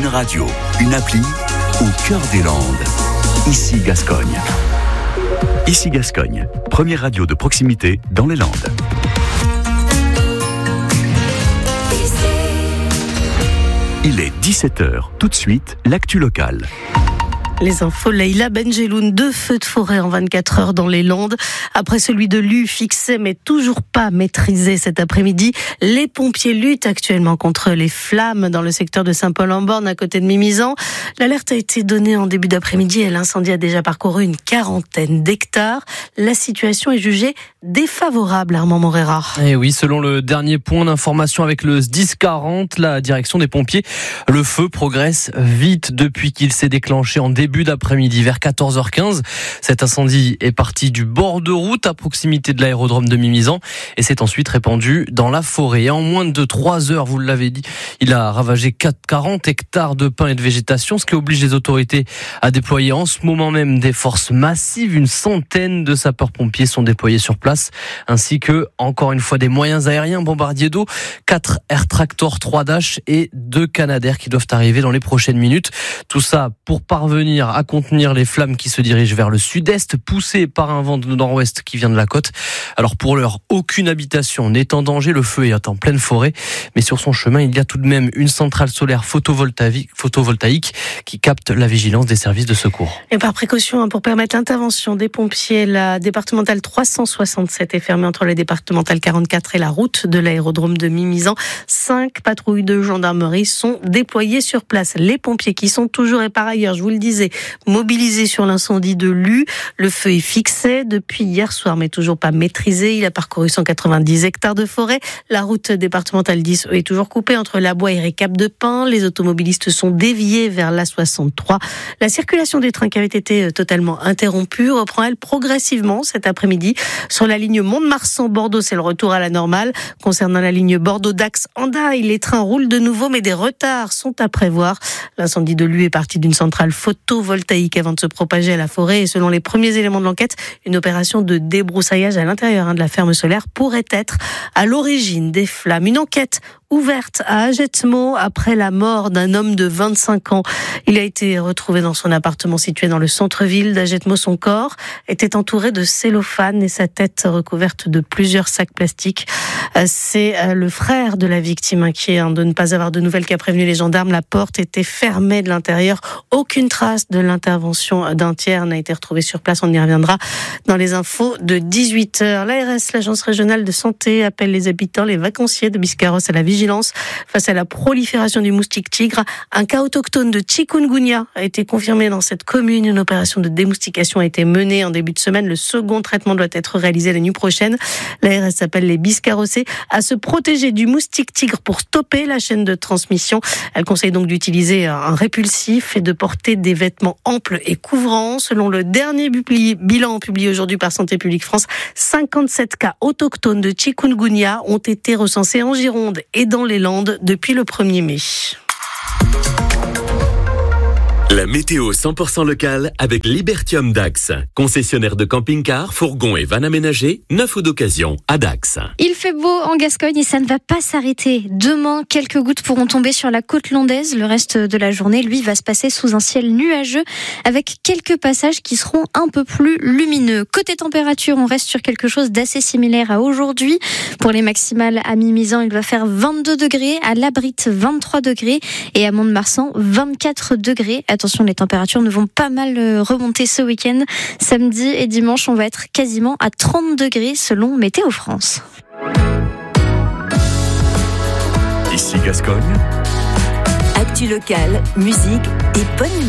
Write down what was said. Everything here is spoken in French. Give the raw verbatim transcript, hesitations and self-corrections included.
radio, une appli au cœur des Landes. Ici Gascogne. Ici Gascogne, première radio de proximité dans les Landes. Il est dix-sept heures. Tout de suite, l'actu locale. Les infos, Leïla Benjeloun, deux feux de forêt en vingt-quatre heures dans les Landes. Après celui de Luz, fixé mais toujours pas maîtrisé cet après-midi, les pompiers luttent actuellement contre les flammes dans le secteur de Saint-Paul-en-Born à côté de Mimizan. L'alerte a été donnée en début d'après-midi et l'incendie a déjà parcouru une quarantaine d'hectares. La situation est jugée défavorable, Armand Morera. Et oui, selon le dernier point d'information avec le S D I S quarante, la direction des pompiers, le feu progresse vite depuis qu'il s'est déclenché en début Début d'après-midi vers quatorze heures quinze. Cet incendie est parti du bord de route à proximité de l'aérodrome de Mimizan et s'est ensuite répandu dans la forêt. Et en moins de trois heures, vous l'avez dit, il a ravagé quarante hectares de pins et de végétation, ce qui oblige les autorités à déployer en ce moment même des forces massives. Une centaine de sapeurs-pompiers sont déployés sur place, ainsi que, encore une fois, des moyens aériens, bombardiers d'eau, quatre Air Tractor, trois Dash et deux Canadair qui doivent arriver dans les prochaines minutes. Tout ça pour parvenir à contenir les flammes qui se dirigent vers le sud-est, poussées par un vent de nord-ouest qui vient de la côte. Alors pour l'heure, aucune habitation n'est en danger, le feu est en pleine forêt, mais sur son chemin, il y a tout de même une centrale solaire photovoltaïque, photovoltaïque qui capte la vigilance des services de secours. Et par précaution, pour permettre l'intervention des pompiers, la départementale trois cent soixante-sept est fermée entre la départementale quarante-quatre et la route de l'aérodrome de Mimizan. Cinq patrouilles de gendarmerie sont déployées sur place. Les pompiers qui sont toujours, et par ailleurs, je vous le disais, mobilisés sur l'incendie de Luz. Le feu est fixé depuis hier soir, mais toujours pas maîtrisé. Il a parcouru cent quatre-vingt-dix hectares de forêt. La route départementale dix est toujours coupée entre la Bois et Récap de Pin. Les automobilistes sont déviés vers l'A soixante-trois. La circulation des trains qui avait été totalement interrompue reprend, elle, progressivement cet après-midi. Sur la ligne Mont-de-Marsan-Bordeaux, c'est le retour à la normale. Concernant la ligne Bordeaux-Dax-Hendaye, les trains roulent de nouveau, mais des retards sont à prévoir. L'incendie de Luz est parti d'une centrale photovoltaïque avant de se propager à la forêt et selon les premiers éléments de l'enquête, une opération de débroussaillage à l'intérieur de la ferme solaire pourrait être à l'origine des flammes. Une enquête ouverte à Agetmo après la mort d'un homme de vingt-cinq ans. Il a été retrouvé dans son appartement situé dans le centre-ville d'Agetmo. Son corps était entouré de cellophane et sa tête recouverte de plusieurs sacs plastiques. C'est le frère de la victime inquiet de ne pas avoir de nouvelles qu'a prévenu les gendarmes. La porte était fermée de l'intérieur. Aucune trace de l'intervention d'un tiers n'a été retrouvée sur place. On y reviendra dans les infos de dix-huit heures. L'A R S, l'Agence régionale de santé, appelle les habitants, les vacanciers de Biscarrosse à la vigilance face à la prolifération du moustique tigre. Un cas autochtone de chikungunya a été confirmé dans cette commune. Une opération de démoustication a été menée en début de semaine. Le second traitement doit être réalisé la nuit prochaine. L'A R S appelle les Biscarrossais à se protéger du moustique tigre pour stopper la chaîne de transmission. Elle conseille donc d'utiliser un répulsif et de porter des vêtements amples et couvrants. Selon le dernier bilan publié aujourd'hui par Santé publique France, cinquante-sept cas autochtones de chikungunya ont été recensés en Gironde et dans les Landes depuis le premier mai. La météo cent pour cent locale avec Libertium Dax. Concessionnaire de camping-cars, fourgons et vannes aménagés, neuf ou d'occasion à Dax. Il fait beau en Gascogne et ça ne va pas s'arrêter. Demain, quelques gouttes pourront tomber sur la côte landaise. Le reste de la journée, lui, va se passer sous un ciel nuageux avec quelques passages qui seront un peu plus lumineux. Côté température, on reste sur quelque chose d'assez similaire à aujourd'hui. Pour les maximales à Mimizan, il va faire vingt-deux degrés, à Labritte vingt-trois degrés et à Mont-de-Marsan vingt-quatre degrés. Attention, les températures ne vont pas mal remonter ce week-end. Samedi et dimanche, on va être quasiment à trente degrés selon Météo France. Ici Gascogne. Actu locale, musique et bonne humeur.